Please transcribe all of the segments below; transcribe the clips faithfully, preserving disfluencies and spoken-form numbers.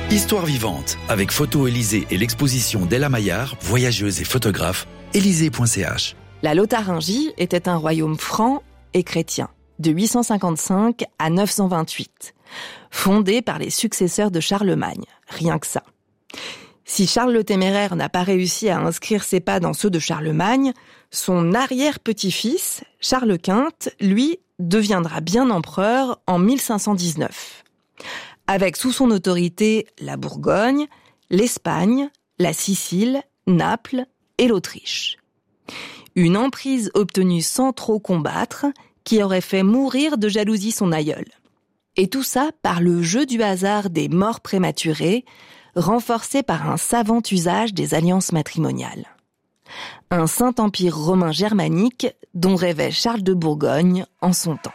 Histoire vivante, avec Photo Élysée et l'exposition d'Ella Maillard, voyageuse et photographe, élysée point c h. La Lotharingie était un royaume franc et chrétien, de huit cent cinquante-cinq à neuf cent vingt-huit, fondé par les successeurs de Charlemagne, rien que ça. Si Charles le Téméraire n'a pas réussi à inscrire ses pas dans ceux de Charlemagne, son arrière-petit-fils, Charles Quint, lui, deviendra bien empereur en mille cinq cent dix-neuf. Avec sous son autorité la Bourgogne, l'Espagne, la Sicile, Naples et l'Autriche. Une emprise obtenue sans trop combattre, qui aurait fait mourir de jalousie son aïeul. Et tout ça par le jeu du hasard des morts prématurées, renforcé par un savant usage des alliances matrimoniales. Un saint empire romain germanique dont rêvait Charles de Bourgogne en son temps.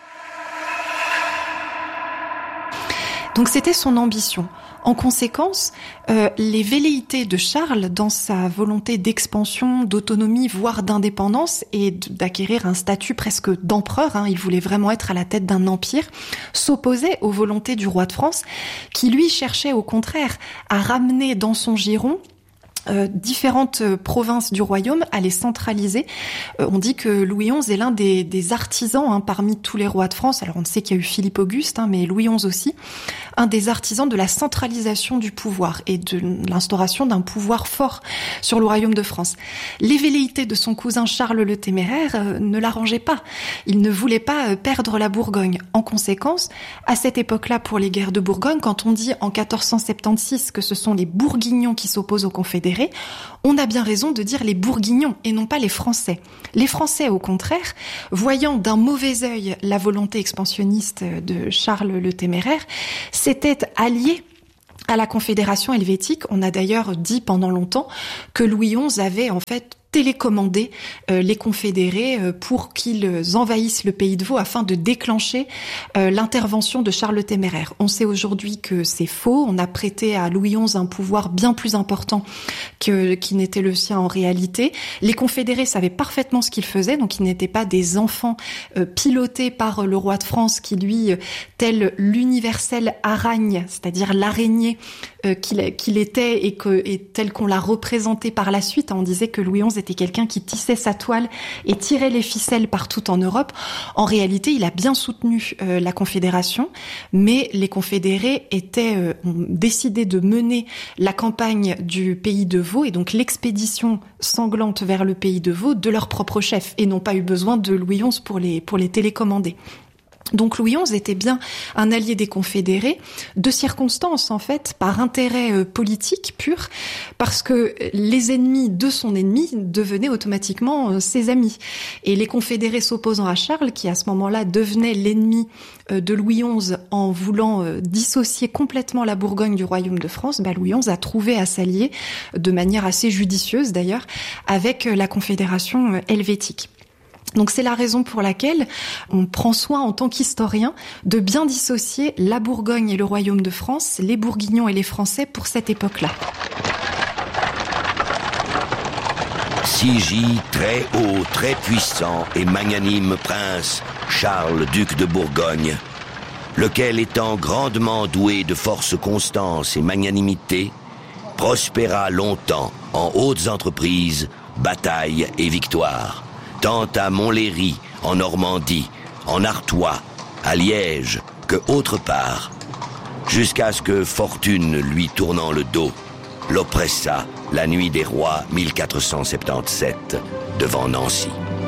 Donc c'était son ambition. En conséquence, euh, les velléités de Charles dans sa volonté d'expansion, d'autonomie, voire d'indépendance et d'acquérir un statut presque d'empereur, hein, il voulait vraiment être à la tête d'un empire, s'opposaient aux volontés du roi de France qui lui cherchait au contraire à ramener dans son giron Euh, différentes euh, provinces du royaume à les centraliser. Euh, on dit que Louis onze est l'un des, des artisans hein, parmi tous les rois de France. Alors on sait qu'il y a eu Philippe Auguste, hein, mais Louis onze aussi, un des artisans de la centralisation du pouvoir et de l'instauration d'un pouvoir fort sur le royaume de France. Les velléités de son cousin Charles le Téméraire euh, ne l'arrangeaient pas. Il ne voulait pas euh, perdre la Bourgogne. En conséquence, à cette époque-là, pour les guerres de Bourgogne, quand on dit en quatorze cent soixante-seize que ce sont les Bourguignons qui s'opposent aux Confédérés, on a bien raison de dire les Bourguignons et non pas les Français. Les Français, au contraire, voyant d'un mauvais œil la volonté expansionniste de Charles le Téméraire, s'étaient alliés à la Confédération helvétique. On a d'ailleurs dit pendant longtemps que Louis onze avait en fait télécommander euh, les confédérés euh, pour qu'ils envahissent le pays de Vaud afin de déclencher euh, l'intervention de Charles le Téméraire. On sait aujourd'hui que c'est faux. On a prêté à Louis onze un pouvoir bien plus important que qui n'était le sien en réalité. Les confédérés savaient parfaitement ce qu'ils faisaient, donc ils n'étaient pas des enfants euh, pilotés par le roi de France qui, lui, euh, tel l'universel aragne, c'est-à-dire l'araignée euh, qu'il, qu'il était et, que, et tel qu'on l'a représenté par la suite. On disait que Louis onze était quelqu'un qui tissait sa toile et tirait les ficelles partout en Europe. En réalité, il a bien soutenu euh, la Confédération, mais les confédérés étaient euh, ont décidé de mener la campagne du pays de Vaud et donc l'expédition sanglante vers le pays de Vaud de leur propre chef et n'ont pas eu besoin de Louis onze pour les pour les télécommander. Donc Louis onze était bien un allié des confédérés, de circonstance en fait, par intérêt euh, politique pur, parce que les ennemis de son ennemi devenaient automatiquement euh, ses amis. Et les confédérés s'opposant à Charles, qui à ce moment-là devenait l'ennemi euh, de Louis onze en voulant euh, dissocier complètement la Bourgogne du royaume de France, bah, Louis onze a trouvé à s'allier, de manière assez judicieuse d'ailleurs, avec euh, la Confédération euh, helvétique. Donc c'est la raison pour laquelle on prend soin en tant qu'historien de bien dissocier la Bourgogne et le royaume de France, les Bourguignons et les Français pour cette époque-là. Sigis très haut, très puissant et magnanime prince Charles, duc de Bourgogne, lequel étant grandement doué de force constance et magnanimité, prospéra longtemps en hautes entreprises, batailles et victoires. Tant à Montlhéry, en Normandie, en Artois, à Liège, que autre part, jusqu'à ce que fortune lui tournant le dos, l'oppressa la nuit des rois mille quatre cent soixante-dix-sept devant Nancy.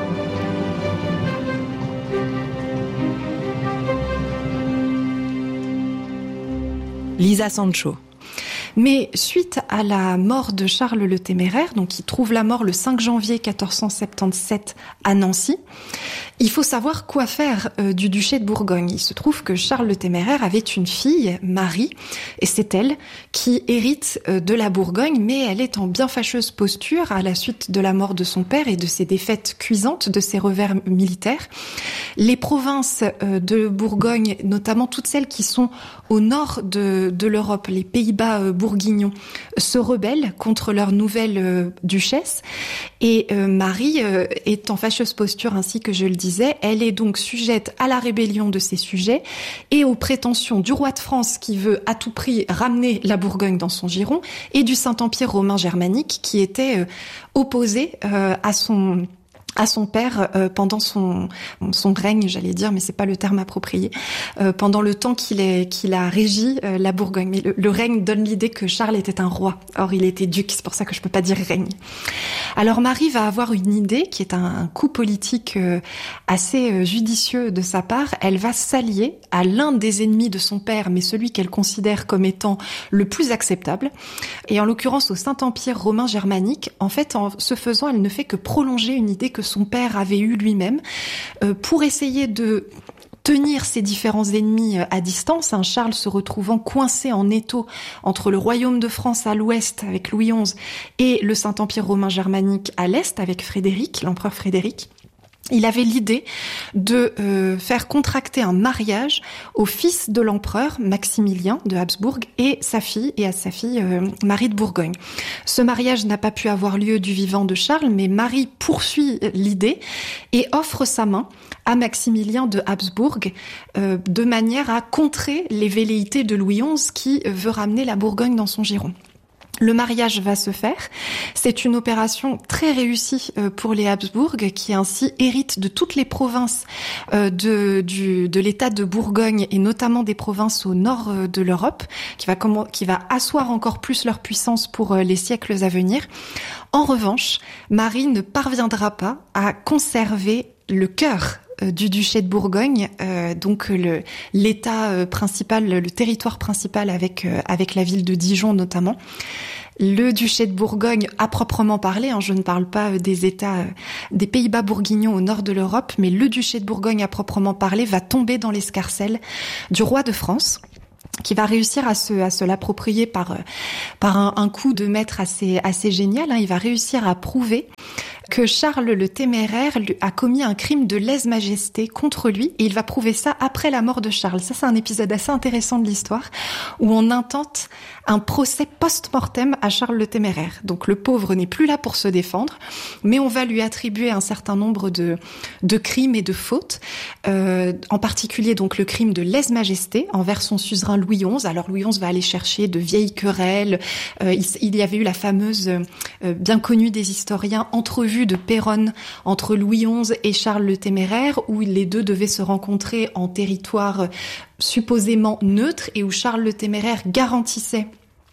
Lisa Sancho. Mais suite à la mort de Charles le Téméraire, donc il trouve la mort le cinq janvier quatorze cent soixante-dix-sept à Nancy, il faut savoir quoi faire euh, du duché de Bourgogne. Il se trouve que Charles le Téméraire avait une fille, Marie, et c'est elle qui hérite euh, de la Bourgogne, mais elle est en bien fâcheuse posture à la suite de la mort de son père et de ses défaites cuisantes, de ses revers militaires. Les provinces euh, de Bourgogne, notamment toutes celles qui sont au nord de, de l'Europe, les Pays-Bas euh, bourguignons, se rebellent contre leur nouvelle euh, duchesse, et euh, Marie euh, est en fâcheuse posture, ainsi que je le dis, disais, elle est donc sujette à la rébellion de ses sujets et aux prétentions du roi de France qui veut à tout prix ramener la Bourgogne dans son giron et du Saint-Empire romain germanique qui était euh, opposé euh, à son... à son père euh, pendant son son règne, j'allais dire, mais c'est pas le terme approprié, euh, pendant le temps qu'il est qu'il a régi euh, la Bourgogne. Mais le, le règne donne l'idée que Charles était un roi. Or, il était duc, c'est pour ça que je peux pas dire règne. Alors, Marie va avoir une idée qui est un, un coup politique euh, assez euh, judicieux de sa part. Elle va s'allier à l'un des ennemis de son père, mais celui qu'elle considère comme étant le plus acceptable. Et en l'occurrence, au Saint-Empire romain germanique, en fait, en ce faisant, elle ne fait que prolonger une idée que son père avait eu lui-même, euh, pour essayer de tenir ces différents ennemis à distance, hein, Charles se retrouvant coincé en étau entre le royaume de France à l'ouest avec Louis onze et le Saint-Empire romain germanique à l'est avec Frédéric, l'empereur Frédéric. Il avait l'idée de euh, faire contracter un mariage au fils de l'empereur Maximilien de Habsbourg et sa fille et à sa fille euh, Marie de Bourgogne. Ce mariage n'a pas pu avoir lieu du vivant de Charles, mais Marie poursuit l'idée et offre sa main à Maximilien de Habsbourg euh, de manière à contrer les velléités de Louis onze qui veut ramener la Bourgogne dans son giron. Le mariage va se faire. C'est une opération très réussie pour les Habsbourg qui ainsi héritent de toutes les provinces de, du, de l'État de Bourgogne et notamment des provinces au nord de l'Europe, qui va, comment, qui va asseoir encore plus leur puissance pour les siècles à venir. En revanche, Marie ne parviendra pas à conserver le cœur du duché de Bourgogne, euh, donc le l'état principal, le territoire principal avec euh, avec la ville de Dijon notamment. Le duché de Bourgogne à proprement parler, hein, je ne parle pas des États euh, des Pays-Bas bourguignons au nord de l'Europe, mais le duché de Bourgogne à proprement parler va tomber dans l'escarcelle du roi de France, qui va réussir à se à se l'approprier par par un, un coup de maître assez assez génial. Hein. Il va réussir à prouver que Charles le Téméraire a commis un crime de lèse-majesté contre lui, et il va prouver ça après la mort de Charles. Ça, c'est un épisode assez intéressant de l'histoire, où on intente un procès post-mortem à Charles le Téméraire. Donc le pauvre n'est plus là pour se défendre, mais on va lui attribuer un certain nombre de, de crimes et de fautes, euh, en particulier donc le crime de lèse-majesté envers son suzerain Louis onze. Alors Louis onze va aller chercher de vieilles querelles, euh, il, il y avait eu la fameuse, euh, bien connue des historiens, entrevue de Péronne entre Louis onze et Charles le Téméraire, où les deux devaient se rencontrer en territoire supposément neutre et où Charles le Téméraire garantissait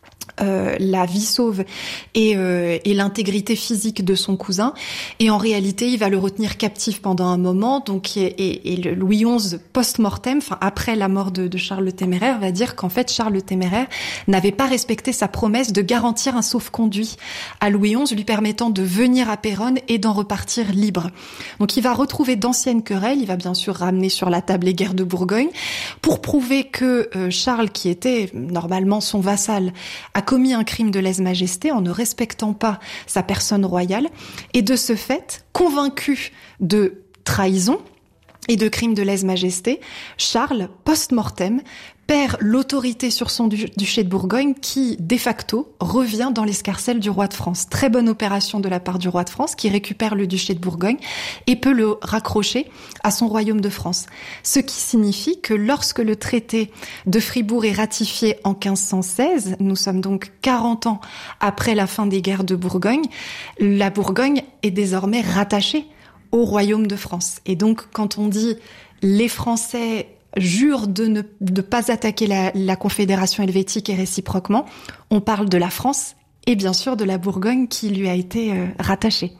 Euh, la vie sauve et, euh, et l'intégrité physique de son cousin, et en réalité il va le retenir captif pendant un moment. Donc et, et, et le Louis onze post-mortem, enfin après la mort de, de Charles le Téméraire, va dire qu'en fait Charles le Téméraire n'avait pas respecté sa promesse de garantir un sauf-conduit à Louis onze, lui permettant de venir à Péronne et d'en repartir libre. Donc il va retrouver d'anciennes querelles, il va bien sûr ramener sur la table les guerres de Bourgogne pour prouver que euh, Charles, qui était normalement son vassal, a commis un crime de lèse-majesté en ne respectant pas sa personne royale, et de ce fait, convaincu de trahison et de crime de lèse-majesté, Charles, post-mortem, perd l'autorité sur son duché de Bourgogne qui, de facto, revient dans l'escarcelle du roi de France. Très bonne opération de la part du roi de France qui récupère le duché de Bourgogne et peut le raccrocher à son royaume de France. Ce qui signifie que lorsque le traité de Fribourg est ratifié en quinze cent seize, nous sommes donc quarante ans après la fin des guerres de Bourgogne, la Bourgogne est désormais rattachée au royaume de France. Et donc, quand on dit les Français jure de ne de pas attaquer la, la Confédération helvétique et réciproquement, on parle de la France et bien sûr de la Bourgogne qui lui a été euh, rattachée.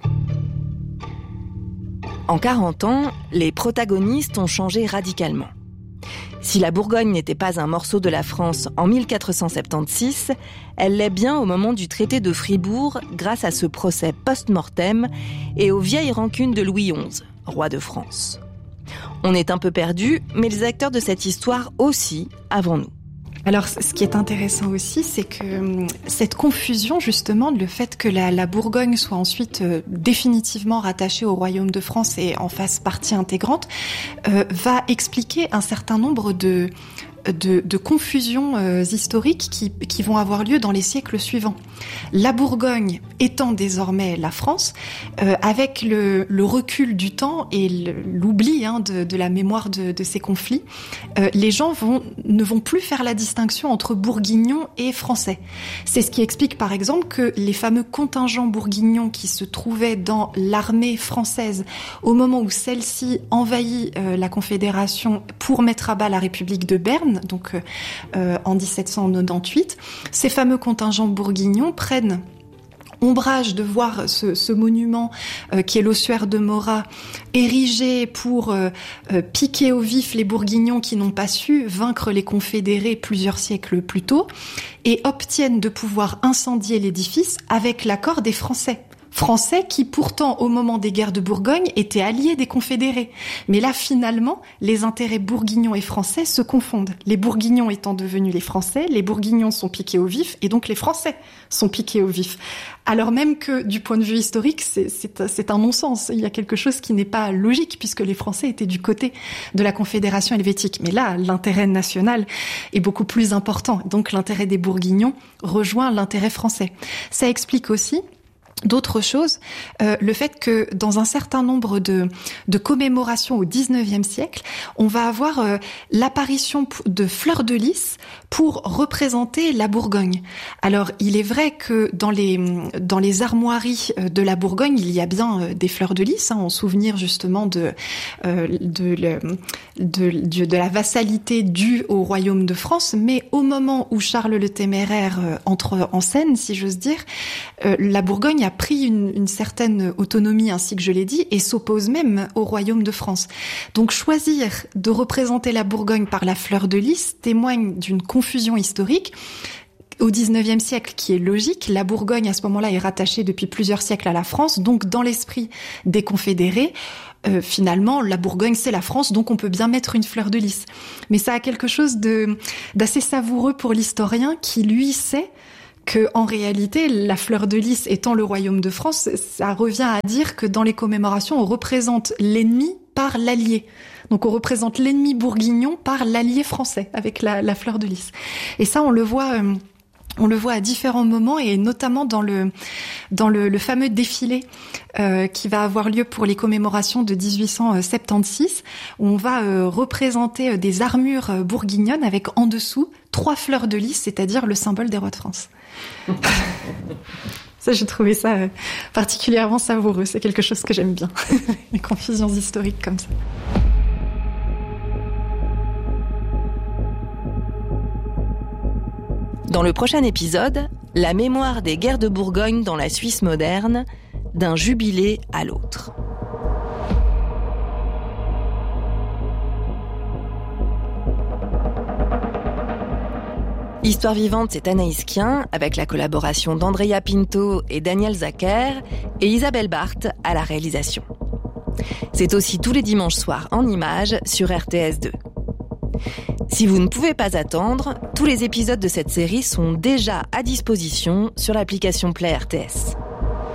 En quarante ans, les protagonistes ont changé radicalement. Si la Bourgogne n'était pas un morceau de la France en mille quatre cent soixante-seize, elle l'est bien au moment du traité de Fribourg grâce à ce procès post-mortem et aux vieilles rancunes de Louis onze, roi de France. On est un peu perdu, mais les acteurs de cette histoire aussi, avant nous. Alors, ce qui est intéressant aussi, c'est que cette confusion, justement, le fait que la, la Bourgogne soit ensuite euh, définitivement rattachée au Royaume de France et en fasse partie intégrante, euh, va expliquer un certain nombre de de, de confusions euh, historiques qui, qui vont avoir lieu dans les siècles suivants. La Bourgogne étant désormais la France, euh, avec le, le recul du temps et le, l'oubli hein, de, de la mémoire de, de ces conflits, euh, les gens vont, ne vont plus faire la distinction entre bourguignons et français. C'est ce qui explique par exemple que les fameux contingents bourguignons qui se trouvaient dans l'armée française au moment où celle-ci envahit euh, la Confédération pour mettre à bas la République de Berne, donc euh, en dix-sept cent quatre-vingt-dix-huit, ces fameux contingents bourguignons prennent ombrage de voir ce, ce monument euh, qui est l'ossuaire de Morat érigé pour euh, euh, piquer au vif les Bourguignons qui n'ont pas su vaincre les Confédérés plusieurs siècles plus tôt et obtiennent de pouvoir incendier l'édifice avec l'accord des Français. Français qui pourtant au moment des guerres de Bourgogne étaient alliés des Confédérés. Mais là finalement, les intérêts bourguignons et français se confondent. Les Bourguignons étant devenus les Français, les Bourguignons sont piqués au vif et donc les Français sont piqués au vif. Alors même que du point de vue historique, c'est, c'est, c'est un non-sens. Il y a quelque chose qui n'est pas logique puisque les Français étaient du côté de la Confédération helvétique. Mais là, l'intérêt national est beaucoup plus important. Donc l'intérêt des Bourguignons rejoint l'intérêt français. Ça explique aussi d'autres choses, euh, le fait que dans un certain nombre de, de commémorations au dix-neuvième siècle, on va avoir euh, l'apparition de fleurs de lys pour représenter la Bourgogne. Alors, il est vrai que dans les dans les armoiries de la Bourgogne, il y a bien euh, des fleurs de lys, hein, en souvenir justement de euh, de, de, de de de la vassalité due au royaume de France. Mais au moment où Charles le Téméraire euh, entre en scène, si j'ose dire, euh, la Bourgogne a pris une, une certaine autonomie, ainsi que je l'ai dit, et s'oppose même au royaume de France. Donc choisir de représenter la Bourgogne par la fleur de lys témoigne d'une confusion historique au dix-neuvième siècle qui est logique. La Bourgogne à ce moment-là est rattachée depuis plusieurs siècles à la France, donc dans l'esprit des confédérés, euh, finalement la Bourgogne c'est la France, donc on peut bien mettre une fleur de lys. Mais ça a quelque chose de d'assez savoureux pour l'historien qui lui sait que, en réalité, la fleur de lys étant le royaume de France, ça revient à dire que dans les commémorations, on représente l'ennemi par l'allié. Donc on représente l'ennemi bourguignon par l'allié français avec la, la fleur de lys. Et ça, on le voit, euh, on le voit à différents moments et notamment dans le dans le, le fameux défilé euh, qui va avoir lieu pour les commémorations de dix-huit cent soixante-seize, où on va euh, représenter des armures bourguignonnes avec en dessous trois fleurs de lys, c'est-à-dire le symbole des rois de France. Ça, j'ai trouvé ça particulièrement savoureux. C'est quelque chose que j'aime bien. Les confusions historiques comme ça. Dans le prochain épisode, la mémoire des guerres de Bourgogne dans la Suisse moderne, d'un jubilé à l'autre. Histoire vivante, c'est Anaïs Kien, avec la collaboration d'Andrea Pinto et Daniel Zacher, et Isabelle Barthes à la réalisation. C'est aussi tous les dimanches soirs en images sur R T S deux. Si vous ne pouvez pas attendre, tous les épisodes de cette série sont déjà à disposition sur l'application Play R T S.